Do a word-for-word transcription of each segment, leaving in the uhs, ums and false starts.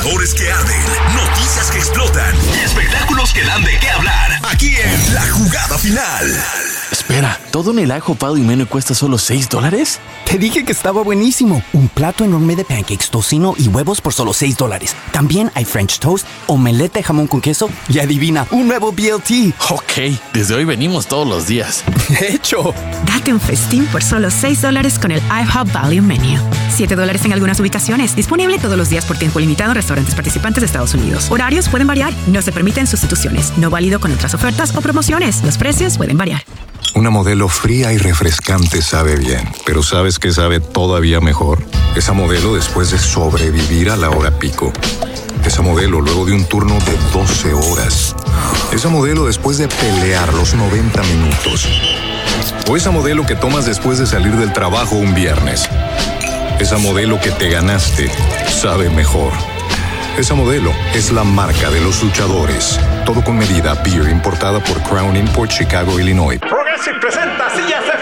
Rumores que arden, noticias que explotan y espectáculos que dan de qué hablar. Aquí en La Jugada Final. Espera, ¿todo en el ajo Pal y Menú cuesta solo seis dólares? Te dije que estaba buenísimo. Un plato enorme de pancakes, tocino y huevos por solo seis dólares. También hay French toast, omelette de jamón con queso y adivina, un nuevo B L T. Ok, desde hoy venimos todos los días. De hecho. Date un festín por solo seis dólares con el IHOP Value Menu. siete dólares en algunas ubicaciones. Disponible todos los días por tiempo limitado en restaurantes participantes de Estados Unidos. Horarios pueden variar. No se permiten sustituciones. No válido con otras ofertas o promociones. Los precios pueden variar. Una Modelo fría y refrescante sabe bien, pero ¿sabes qué sabe todavía mejor? Esa Modelo después de sobrevivir a la hora pico. Esa Modelo luego de un turno de doce horas. Esa Modelo después de pelear los noventa minutos. O esa Modelo que tomas después de salir del trabajo un viernes. Esa Modelo que te ganaste sabe mejor. Esa Modelo es la marca de los luchadores. Todo con medida. Beer importada por Crown Import, Chicago, Illinois. Progressive presenta Sillas F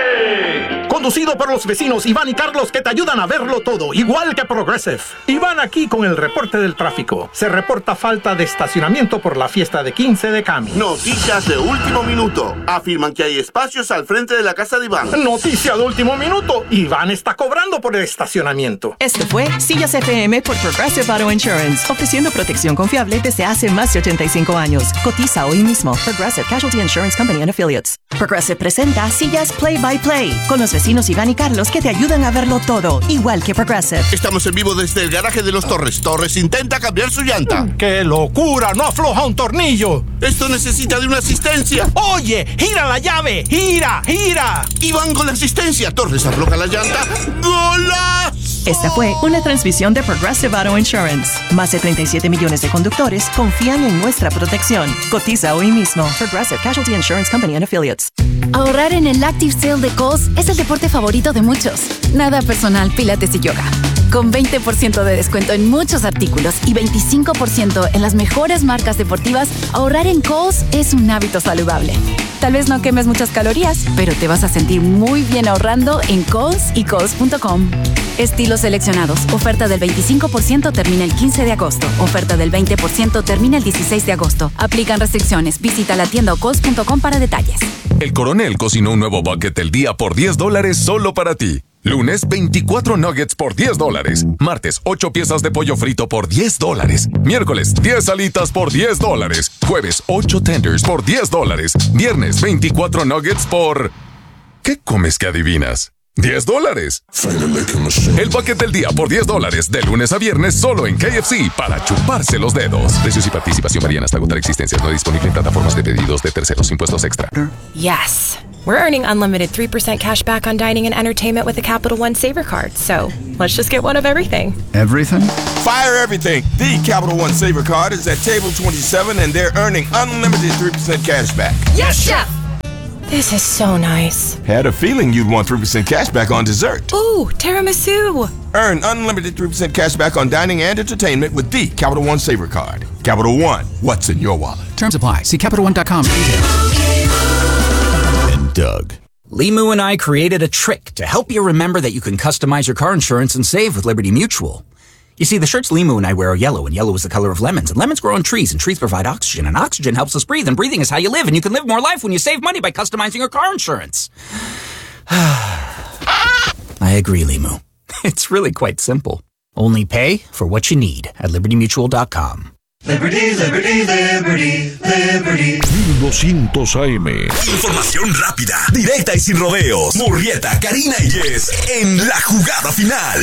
M. Conducido por los vecinos Iván y Carlos, que te ayudan a verlo todo, igual que Progressive. Iván aquí con el reporte del tráfico. Se reporta falta de estacionamiento por la fiesta de quince de Cami. Noticias de último minuto. Afirman que hay espacios al frente de la casa de Iván. Noticia de último minuto. Iván está cobrando por el estacionamiento. Esto fue Sillas F M por Progressive Auto Insurance, ofreciendo protección confiable desde hace más de ochenta y cinco años. Cotiza hoy mismo. Progressive Casualty Insurance Company and Affiliates. Progressive presenta Sillas Play by Play con los vecinos Iván y Carlos, que te ayudan a verlo todo, igual que Progressive. Estamos en vivo desde el garaje de los Torres. Torres intenta cambiar su llanta. ¡Qué locura! ¡No afloja un tornillo! Esto necesita de una asistencia. ¡Oye! ¡Gira la llave! ¡Gira! ¡Gira! Iván con la asistencia. Torres afloja la llanta. ¡Golazo! Esta fue una transmisión de Progressive Auto Insurance. Más de treinta y siete millones de conductores confían en nuestra protección. Cotiza hoy mismo. Progressive Casualty Insurance Company and Affiliates. Ahorrar en el Active Sale de Kohl's es el deporte favorito de muchos. Nada personal, pilates y yoga. Con veinte por ciento de descuento en muchos artículos y veinticinco por ciento en las mejores marcas deportivas, ahorrar en Kohl's es un hábito saludable. Tal vez no quemes muchas calorías, pero te vas a sentir muy bien ahorrando en Kohl's y Kohl's punto com. Estilos seleccionados. Oferta del veinticinco por ciento termina el quince de agosto. Oferta del veinte por ciento termina el dieciséis de agosto. Aplican restricciones. Visita la tienda o Kohl's punto com para detalles. El Coronel cocinó un nuevo bucket del día por diez dólares solo para ti. Lunes, veinticuatro nuggets por diez dólares. Martes, ocho piezas de pollo frito por diez dólares. Miércoles, diez alitas por diez dólares. Jueves, ocho tenders por diez dólares. Viernes, veinticuatro nuggets por... ¿Qué comes que adivinas? ¡diez dólares! El bucket del día por diez dólares, de lunes a viernes, solo en K F C, para chuparse los dedos. Precios y participación varían hasta agotar existencias. No disponible en plataformas de pedidos de terceros. Impuestos extra. Yes. We're earning unlimited three percent cash back on dining and entertainment with the Capital One Saver Card. So, let's just get one of everything. Everything? Fire everything. The Capital One Saver Card is at table twenty-seven, and they're earning unlimited three percent cash back. Yes, Chef! This is so nice. Had a feeling you'd want three percent cash back on dessert. Ooh, tiramisu. Earn unlimited three percent cash back on dining and entertainment with the Capital One Saver Card. Capital One, what's in your wallet? Terms apply. See Capital One dot com. And Doug. Limu and I created a trick to help you remember that you can customize your car insurance and save with Liberty Mutual. You see, the shirts Limu and I wear are yellow, and yellow is the color of lemons, and lemons grow on trees, and trees provide oxygen, and oxygen helps us breathe, and breathing is how you live, and you can live more life when you save money by customizing your car insurance. I agree, Limu. It's really quite simple. Only pay for what you need at liberty mutual dot com. Liberty, Liberty, Liberty, Liberty. mil doscientos A M. Información rápida, directa y sin rodeos. Murrieta, Karina y Jess en La Jugada Final.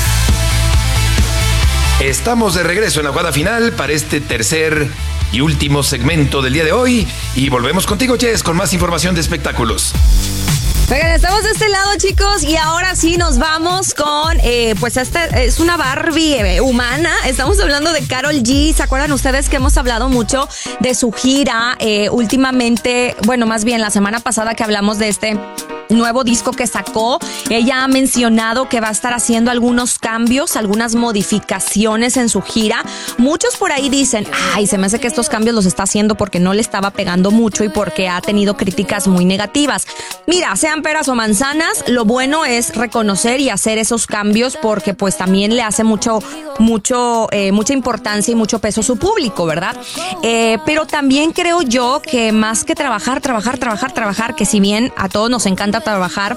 Estamos de regreso en La Jugada Final para este tercer y último segmento del día de hoy. Y volvemos contigo, Jess, con más información de espectáculos. Oigan, estamos de este lado, chicos, y ahora sí nos vamos con, eh, pues esta es una Barbie eh, humana. Estamos hablando de Karol G. ¿Se acuerdan ustedes que hemos hablado mucho de su gira eh, últimamente? Bueno, más bien la semana pasada que hablamos de este nuevo disco que sacó. Ella ha mencionado que va a estar haciendo algunos cambios, algunas modificaciones en su gira. Muchos por ahí dicen, ay, se me hace que estos cambios los está haciendo porque no le estaba pegando mucho y porque ha tenido críticas muy negativas. Mira, sean peras o manzanas, lo bueno es reconocer y hacer esos cambios porque pues también le hace mucho mucho, eh, mucha importancia y mucho peso su público, ¿verdad? Eh, pero también creo yo que más que trabajar, trabajar, trabajar, trabajar, que si bien a todos nos encanta trabajar,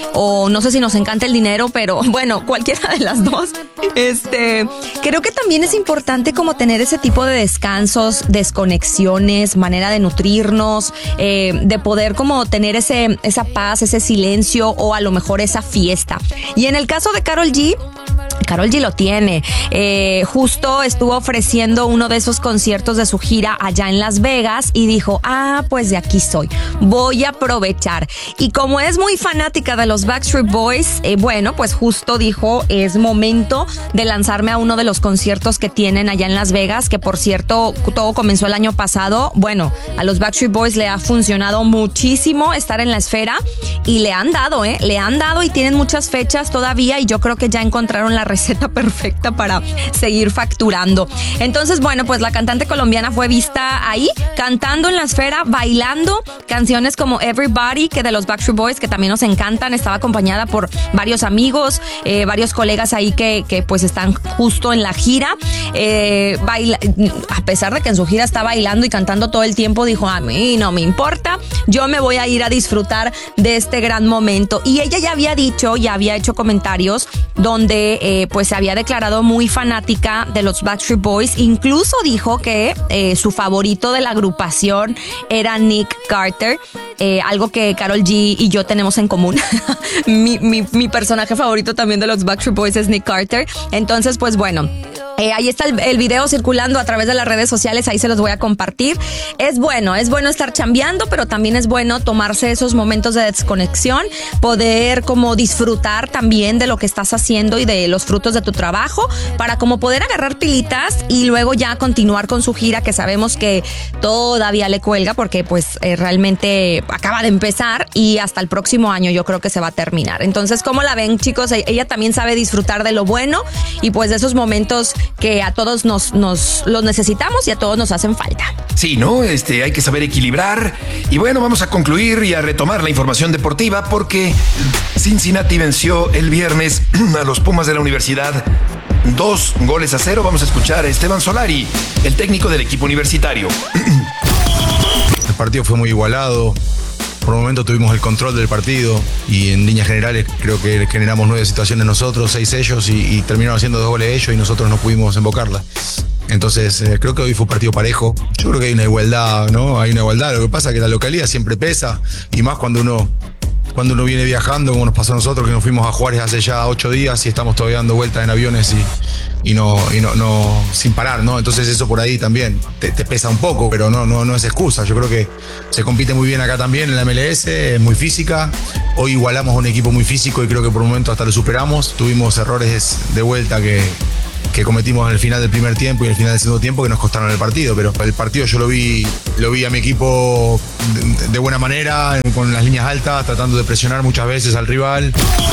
o no sé si nos encanta el dinero, pero bueno, cualquiera de las dos, este, creo que también es importante como tener ese tipo de descansos, desconexiones, manera de nutrirnos, eh, de poder como tener ese, esa paz, ese silencio o a lo mejor esa fiesta. Y en el caso de Karol G, Karol G lo tiene. Eh, justo estuvo ofreciendo uno de esos conciertos de su gira allá en Las Vegas y dijo, ah, pues de aquí soy, voy a aprovechar. Y como es muy fanática de los Backstreet Boys, eh, bueno, pues justo dijo, es momento de lanzarme a uno de los conciertos que tienen allá en Las Vegas, que por cierto, todo comenzó el año pasado. Bueno, a los Backstreet Boys le ha funcionado muchísimo estar en la esfera y le han dado, ¿eh? Le han dado y tienen muchas fechas todavía y yo creo que ya encontraron la receta perfecta para seguir facturando. Entonces, bueno, pues la cantante colombiana fue vista ahí cantando en la esfera, bailando canciones como Everybody, que de los Backstreet Boys, que también nos encantan. Estaba acompañada por varios amigos, eh, varios colegas ahí que, que pues están justo en la gira. Eh, baila, a pesar de que en su gira está bailando y cantando todo el tiempo, dijo, a mí no me importa, yo me voy a ir a disfrutar de este gran momento. Y ella ya había dicho, ya había hecho comentarios donde eh, pues se había declarado muy fanática de los Backstreet Boys. Incluso dijo que eh, su favorito de la agrupación era Nick Carter, eh, algo que Karol G y yo tenemos en común. mi, mi, mi personaje favorito también de los Backstreet Boys es Nick Carter. Entonces, pues bueno, Eh, ahí está el, el video circulando a través de las redes sociales, ahí se los voy a compartir. Es bueno, es bueno estar chambeando, pero también es bueno tomarse esos momentos de desconexión, poder como disfrutar también de lo que estás haciendo y de los frutos de tu trabajo, para como poder agarrar pilitas y luego ya continuar con su gira, que sabemos que todavía le cuelga porque pues eh, realmente acaba de empezar y hasta el próximo año yo creo que se va a terminar. Entonces, ¿cómo la ven, chicos? Ella también sabe disfrutar de lo bueno y pues de esos momentos que a todos nos, nos los necesitamos y a todos nos hacen falta. Sí, ¿no? Este, hay que saber equilibrar. Y bueno, vamos a concluir y a retomar la información deportiva porque Cincinnati venció el viernes a los Pumas de la Universidad dos goles a cero. Vamos a escuchar a Esteban Solari, el técnico del equipo universitario. El partido fue muy igualado. Por un momento tuvimos el control del partido y en líneas generales creo que generamos nueve situaciones nosotros, seis ellos y, y terminaron haciendo dos goles ellos y nosotros no pudimos embocarla. Entonces eh, creo que hoy fue un partido parejo. Yo creo que hay una igualdad, ¿no? Hay una igualdad. Lo que pasa es que la localidad siempre pesa y más cuando uno, cuando uno viene viajando, como nos pasó a nosotros, que nos fuimos a Juárez hace ya ocho días y estamos todavía dando vueltas en aviones y, y, no, y no, no sin parar, ¿no? Entonces eso por ahí también te, te pesa un poco, pero no, no, no es excusa. Yo creo que se compite muy bien acá también en la M L S, es muy física. Hoy igualamos a un equipo muy físico y creo que por un momento hasta lo superamos. Tuvimos errores de vuelta que, que cometimos en el final del primer tiempo y en el final del segundo tiempo que nos costaron el partido, pero el partido yo lo vi, lo vi a mi equipo de, de buena manera, con las líneas altas, tratando de presionar muchas veces al rival.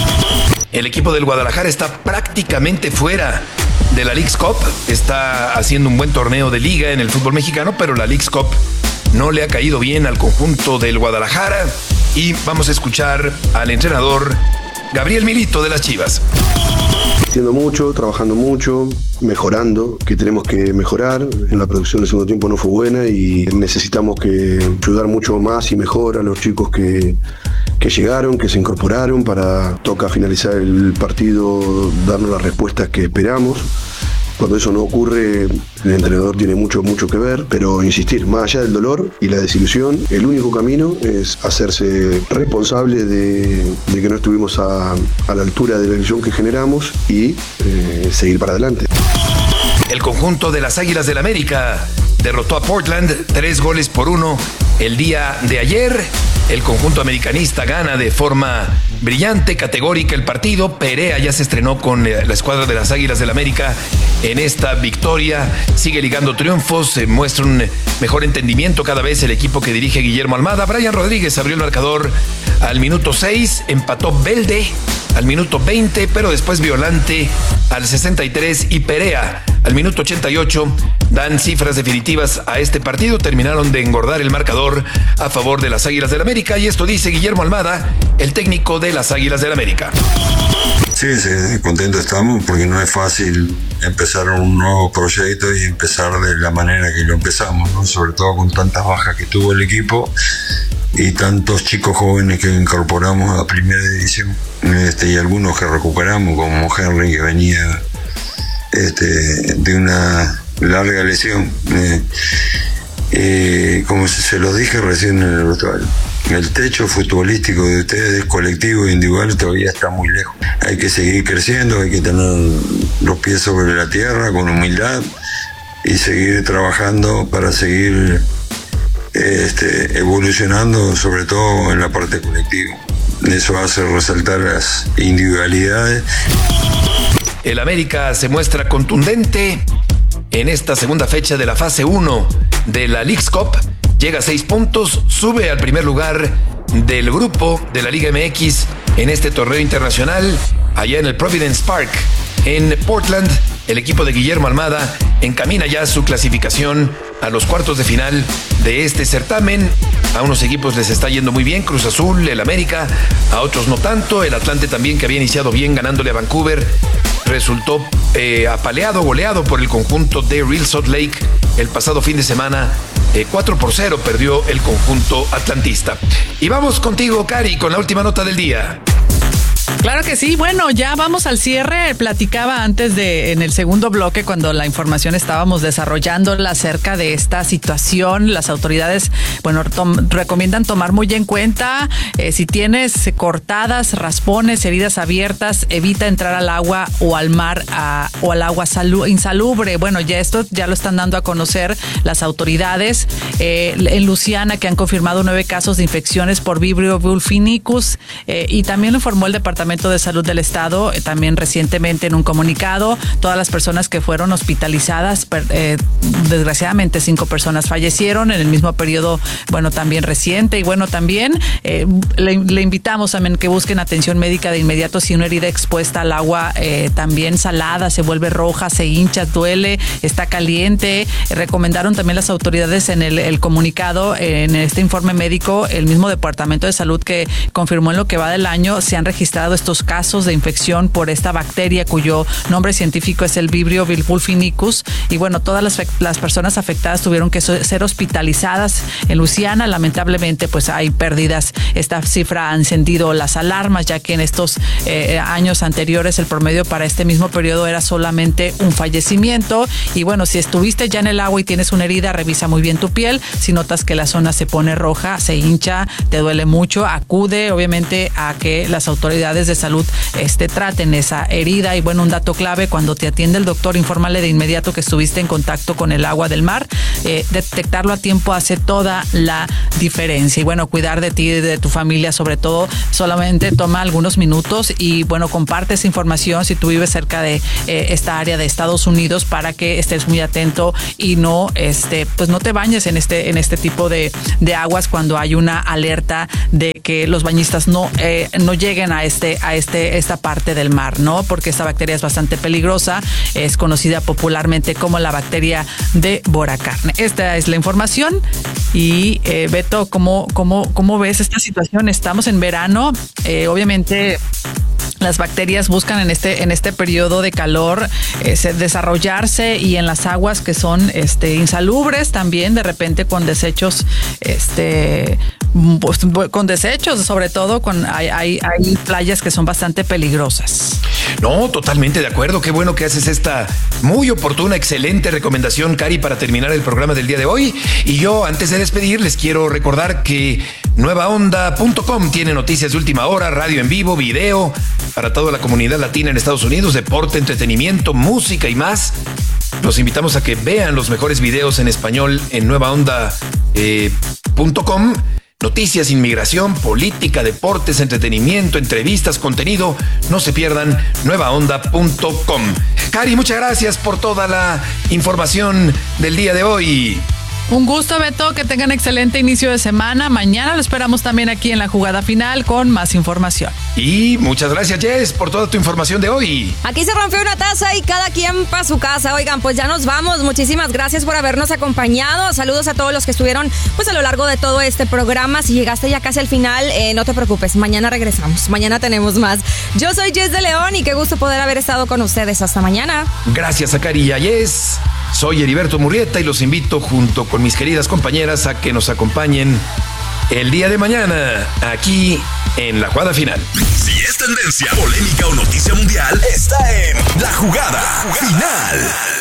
El equipo del Guadalajara está prácticamente fuera de la Leagues Cup, está haciendo un buen torneo de liga en el fútbol mexicano, pero la Leagues Cup no le ha caído bien al conjunto del Guadalajara y vamos a escuchar al entrenador Gabriel Milito de las Chivas. Haciendo mucho, trabajando mucho, mejorando, que tenemos que mejorar. En la producción del segundo tiempo no fue buena y necesitamos que ayudar mucho más y mejor a los chicos que, que llegaron, que se incorporaron para toca finalizar el partido, darnos las respuestas que esperamos. Cuando eso no ocurre, el entrenador tiene mucho, mucho que ver, pero insistir, más allá del dolor y la desilusión, el único camino es hacerse responsable de, de que no estuvimos a, a la altura de la ilusión que generamos y eh, seguir para adelante. El conjunto de las Águilas del América derrotó a Portland tres goles por uno el día de ayer. El conjunto americanista gana de forma brillante, categórica el partido. Perea ya se estrenó con la escuadra de las Águilas del América en esta victoria. Sigue ligando triunfos, se muestra un mejor entendimiento cada vez el equipo que dirige Guillermo Almada. Brian Rodríguez abrió el marcador al minuto seis, empató Belde al minuto veinte, pero después Violante al sesenta y tres y Perea Al minuto ochenta y ocho dan cifras definitivas a este partido. Terminaron de engordar el marcador a favor de las Águilas del América, y esto dice Guillermo Almada, el técnico de las Águilas del América. Sí, sí, contento estamos porque no es fácil empezar un nuevo proyecto y empezar de la manera que lo empezamos, ¿no? Sobre todo con tantas bajas que tuvo el equipo y tantos chicos jóvenes que incorporamos a primera división, este, y algunos que recuperamos, como Henry, que venía este, de una larga lesión. Eh, eh, como se los dije recién en el ritual, el techo futbolístico de ustedes, colectivo e individual, todavía está muy lejos. Hay que seguir creciendo, hay que tener los pies sobre la tierra con humildad y seguir trabajando para seguir este, evolucionando, sobre todo en la parte colectiva. Eso hace resaltar las individualidades. El América se muestra contundente en esta segunda fecha de la fase uno de la Leagues Cup. Llega a seis puntos, sube al primer lugar del grupo de la Liga M X en este torneo internacional, allá en el Providence Park, en Portland. El equipo de Guillermo Almada encamina ya su clasificación a los cuartos de final de este certamen. A unos equipos les está yendo muy bien, Cruz Azul, el América, a otros no tanto. El Atlante también, que había iniciado bien ganándole a Vancouver, resultó eh, apaleado, goleado por el conjunto de Real Salt Lake el pasado fin de semana. Eh, cuatro por cero perdió el conjunto atlantista. Y vamos contigo, Cari, con la última nota del día. Claro que sí. Bueno, ya vamos al cierre. Platicaba antes de, en el segundo bloque, cuando la información estábamos desarrollándola acerca de esta situación. Las autoridades, bueno, tom, recomiendan tomar muy en cuenta eh, si tienes cortadas, raspones, heridas abiertas, evita entrar al agua o al mar a, o al agua salu, insalubre. Bueno, ya esto ya lo están dando a conocer las autoridades. Eh, en Luisiana, que han confirmado nueve casos de infecciones por Vibrio vulfinicus, eh, y también lo informó el Departamento de Salud del Estado, eh, también recientemente en un comunicado. Todas las personas que fueron hospitalizadas, eh, desgraciadamente cinco personas fallecieron en el mismo periodo, bueno, también reciente. Y bueno, también eh, le, le invitamos también que busquen atención médica de inmediato si una herida expuesta al agua eh, también salada se vuelve roja, se hincha, duele, está caliente. Eh, recomendaron también las autoridades en el, el comunicado, eh, en este informe médico, el mismo Departamento de Salud que confirmó en lo que va del año se han registrado estos casos de infección por esta bacteria cuyo nombre científico es el Vibrio vulfinicus. Y bueno, todas las, las personas afectadas tuvieron que ser hospitalizadas en Luisiana. Lamentablemente, pues hay pérdidas. Esta cifra ha encendido las alarmas, ya que en estos eh, años anteriores el promedio para este mismo periodo era solamente un fallecimiento. Y bueno, si estuviste ya en el agua y tienes una herida, revisa muy bien tu piel. Si notas que la zona se pone roja, se hincha, te duele mucho, acude obviamente a que las autoridades de salud este, traten esa herida. Y bueno, un dato clave: cuando te atiende el doctor, infórmale de inmediato que estuviste en contacto con el agua del mar. Eh, detectarlo a tiempo hace toda la diferencia. Y bueno, cuidar de ti y de tu familia, sobre todo, solamente toma algunos minutos y bueno, comparte esa información si tú vives cerca de eh, esta área de Estados Unidos, para que estés muy atento y no, este, pues no te bañes en este, en este tipo de, de aguas cuando hay una alerta de que los bañistas no, eh, no lleguen a este, a este, esta parte del mar, ¿no? Porque esta bacteria es bastante peligrosa, es conocida popularmente como la bacteria de Boracarne. Esta es la información. Y eh, Beto, ¿cómo, cómo, ¿cómo ves esta situación? Estamos en verano, eh, obviamente las bacterias buscan en este en este periodo de calor eh, desarrollarse, y en las aguas que son este insalubres también, de repente con desechos este pues, con desechos, sobre todo con hay, hay, hay playas que son bastante peligrosas. No, totalmente de acuerdo. Qué bueno que haces esta muy oportuna, excelente recomendación, Cari, para terminar el programa del día de hoy. Y yo, antes de despedir, les quiero recordar que nueva onda punto com tiene noticias de última hora, radio en vivo, video para toda la comunidad latina en Estados Unidos, deporte, entretenimiento, música y más. Los invitamos a que vean los mejores videos en español en nueva onda punto com. Noticias, inmigración, política, deportes, entretenimiento, entrevistas, contenido. No se pierdan nueva onda punto com. Cari, muchas gracias por toda la información del día de hoy. Un gusto, Beto, que tengan excelente inicio de semana. Mañana lo esperamos también aquí en la jugada final con más información. Y muchas gracias, Jess, por toda tu información de hoy. Aquí se rompió una taza y cada quien para su casa. Oigan, pues ya nos vamos. Muchísimas gracias por habernos acompañado. Saludos a todos los que estuvieron pues a lo largo de todo este programa. Si llegaste ya casi al final, eh, no te preocupes. Mañana regresamos. Mañana tenemos más. Yo soy Jess de León y qué gusto poder haber estado con ustedes. Hasta mañana. Gracias, Zacari y a Jess. Soy Heriberto Murrieta y los invito junto con mis queridas compañeras a que nos acompañen el día de mañana aquí en La Jugada Final. Si es tendencia, polémica o noticia mundial, está en La Jugada Final.